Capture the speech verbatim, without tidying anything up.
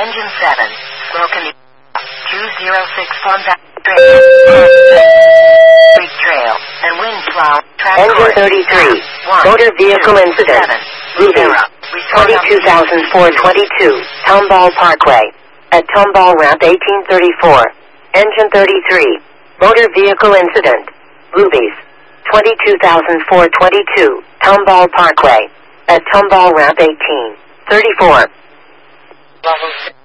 Engine seven, smoking two zero six one Creek Trail, and wind plow, track Engine thirty-three, motor vehicle incident, Ruby, twenty-two thousand four hundred twenty-two, Tomball Parkway, at Tomball Ramp eighteen thirty-four. Engine thirty-three, motor vehicle incident, Rubies, twenty-two thousand four hundred twenty-two, Tomball Parkway, at Tomball Ramp eighteen thirty-four.